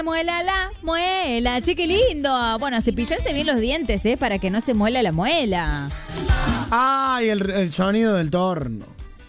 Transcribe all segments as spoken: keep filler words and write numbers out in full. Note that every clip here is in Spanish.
Muela la muela, che, qué lindo. Bueno, cepillarse bien los dientes, ¿eh? Para que no se muela la muela. Ay, el, el sonido del torno.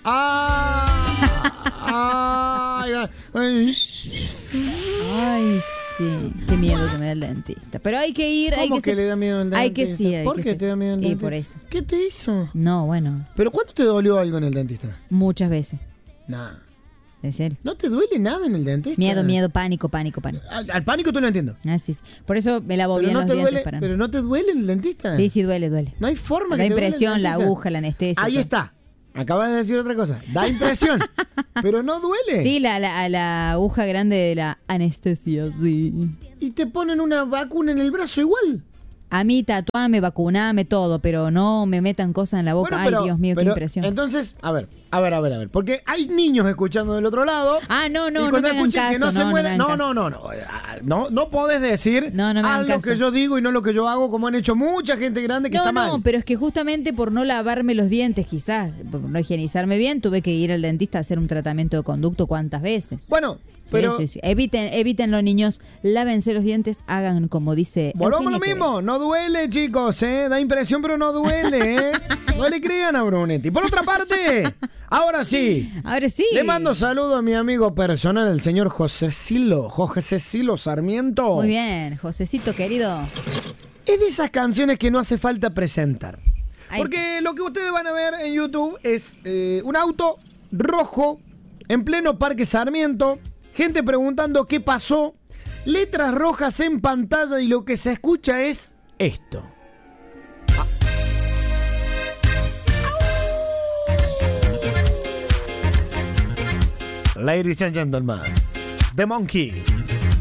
Ay, ay, ay. Ay, sí. Qué miedo que me da el dentista. Pero hay que ir. ¿Cómo hay que, que se... le da miedo al dentista? Hay que sí, hay ¿Por que qué sí. te da miedo el Y dentista? por eso. ¿Qué te hizo? No, bueno. ¿Pero cuánto te dolió algo en el dentista? Muchas veces. Nah. ¿En serio? ¿No te duele nada en el dentista? Miedo, miedo, pánico, pánico, pánico. Al, al pánico tú lo entiendo. Ah, sí, sí. Por eso me lavo Pero bien no los te dientes. duele, para... pero no te duele en el dentista. Sí, sí, duele, duele. No hay forma Da que te duele el impresión, la dentista. aguja, la anestesia. Ahí todo. está. Acabas de decir otra cosa. Da impresión. Pero no duele. Sí, la, la, la aguja grande de la anestesia, sí. Y te ponen una vacuna en el brazo igual. A mí tatuame, vacuname, todo, pero no me metan cosas en la boca. Bueno, pero- Ay, Dios mío, qué pero, impresión. Entonces, a ver, a ver, a ver, a ver. Porque hay niños escuchando del otro lado. Ah, no, no, y no cuando me hagan escuchen que caso, no se no, no muele- me hagan no, caso. no, no, no, ah, no, no podés decir No, no me haz hagan lo caso. que yo digo y no lo que yo hago, como han hecho mucha gente grande que No, está no, mal. pero es que justamente por no lavarme los dientes, quizás, por no higienizarme bien, tuve que ir al dentista a hacer un tratamiento de conducto cuántas veces. Bueno, Sí, pero sí, sí. Eviten, eviten los niños, lávense los dientes, hagan como dice. volvamos a lo Eugenia mismo, no duele, chicos, ¿eh? Da impresión, pero no duele, ¿eh? No le crean a Brunetti. Por otra parte, ahora sí. Quevedo. Ahora sí. Le mando saludo a mi amigo personal, el señor José Silo, José Silo Sarmiento. Muy bien, Josecito querido. Es de esas canciones que no hace falta presentar. Ahí Porque lo que ustedes van a ver en YouTube es eh, un auto rojo en pleno Parque Sarmiento, gente preguntando qué pasó, letras rojas en pantalla y lo que se escucha es esto. Ah. Ladies and gentlemen, The Monkey.